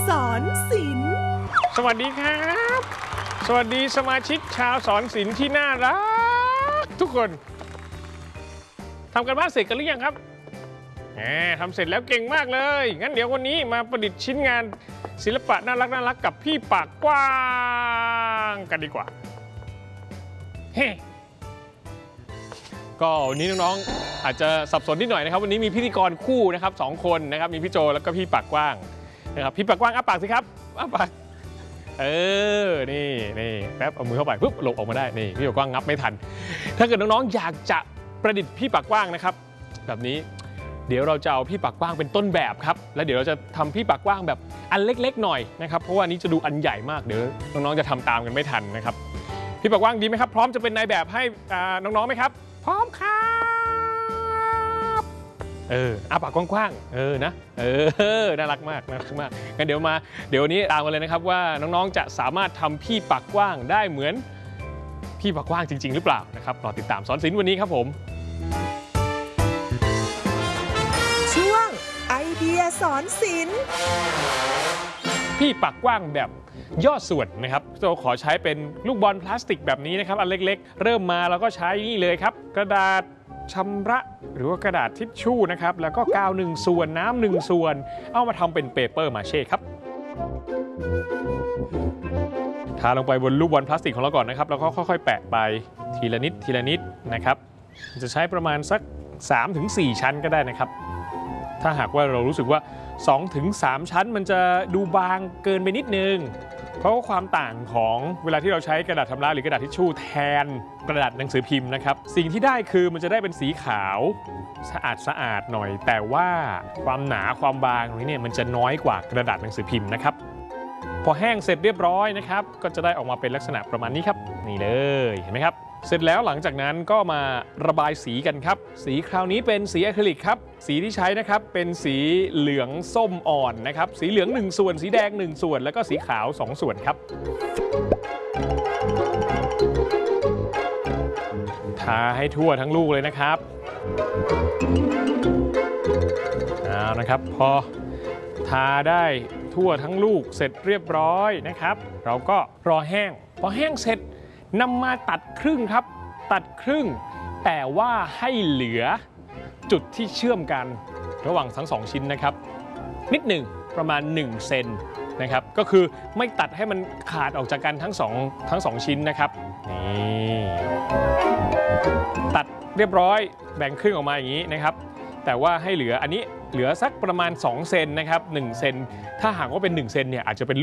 สอนศิลป์สวัสดีครับสวัสดีสมาชิกชาวสอนศิลป์ที่น่ารักทุกคนทำกันบ้านเสร็จกันหรือยังครับทำเสร็จแล้วเก่งมากเลยงั้นเดี๋ยววันนี้มาประดิษฐ์ชิ้นงานศิลปะน่ารักกับพี่ปากกว้างกันดีกว่าเฮ้ก็วันนี้น้องๆอาจจะสับสนนิดหน่อยนะครับวันนี้มีพิธีกรคู่นะครับ2 คนนะครับมีพี่โจแล้วก็พี่ปากกว้างนะครับพี่ปากกว้างอ้าปากสิครับอ้าปากนี่แป๊บเอามือเข้าไปปุ๊บหลบออกมาได้นี่พี่ปากกว้างงับไม่ทันถ้าเกิดน้องๆอยากจะประดิษฐ์พี่ปากกว้างนะครับแบบนี้เดี๋ยวเราจะเอาพี่ปากกว้างเป็นต้นแบบครับแล้วเดี๋ยวเราจะทำพี่ปากกว้างแบบอันเล็กๆหน่อยนะครับเพราะว่านี้จะดูอันใหญ่มากเดี๋ยวน้องๆจะทำตามกันไม่ทันนะครับพี่ปากกว้างดีไหมครับพร้อมจะเป็นนายแบบให้น้องๆไหมครับพร้อมครับอ้าปากกว้างๆนะน่ารักมากงั้นเดี๋ยววันนี้ตามกันเลยนะครับว่าน้องๆจะสามารถทำพี่ปากกว้างได้เหมือนพี่ปากกว้างจริงๆหรือเปล่านะครับรอติดตามสอนศิลป์วันนี้ครับผมช่วงไอเดียสอนศิลป์พี่ปากกว้างแบบย่อส่วนนะครับเราขอใช้เป็นลูกบอลพลาสติกแบบนี้นะครับอันเล็กๆเริ่มมาเราก็ใช้นี่เลยครับกระดาษชำระหรือว่ากระดาษทิชชู่นะครับแล้วก็กาว1 ส่วนน้ำ1 ส่วนเอามาทำเป็นเปเปอร์มาเช่ครับทาลงไปบนลูกบอลพลาสติกของเราก่อนนะครับแล้วก็ค่อยๆแปะไปทีละนิดนะครับจะใช้ประมาณสัก 3-4 ชั้นก็ได้นะครับถ้าหากว่าเรารู้สึกว่า 2-3 ชั้นมันจะดูบางเกินไปนิดนึงเพราะว่าความต่างของเวลาที่เราใช้กระดาษชำระหรือกระดาษทิชชู่แทนกระดาษหนังสือพิมพ์นะครับสิ่งที่ได้คือมันจะได้เป็นสีขาวสะอาดหน่อยแต่ว่าความหนาความบางตรงนี้เนี่ยมันจะน้อยกว่ากระดาษหนังสือพิมพ์นะครับพอแห้งเสร็จเรียบร้อยนะครับก็จะได้ออกมาเป็นลักษณะประมาณนี้ครับนี่เลยเห็นไหมครับเสร็จแล้วหลังจากนั้นก็มาระบายสีกันครับสีคราวนี้เป็นสีอะคริลิกครับสีที่ใช้นะครับเป็นสีเหลืองส้มอ่อนนะครับสีเหลือง1 ส่วนสีแดง1 ส่วนแล้วก็สีขาว2 ส่วนครับทาให้ทั่วทั้งลูกเลยนะครับเอานะครับพอทาได้ทั่วทั้งลูกเสร็จเรียบร้อยนะครับเราก็รอแห้งพอแห้งเสร็จนำมาตัดครึ่งครับตัดครึ่งแต่ว่าให้เหลือจุดที่เชื่อมกันระหว่างทั้ง2 ชิ้นนะครับนิดหนึ่งประมาณ1 เซนนะครับก็คือไม่ตัดให้มันขาดออกจากกันทั้งสองชิ้นนะครับนี่ตัดเรียบร้อยแบ่งครึ่งออกมาอย่างนี้นะครับแต่ว่าให้เหลืออันนี้เหลือสักประมาณ2 เซนนะครับ1 เซนถ้าหากว่าเป็น1 เซนเนี่ยอาจจะเป็น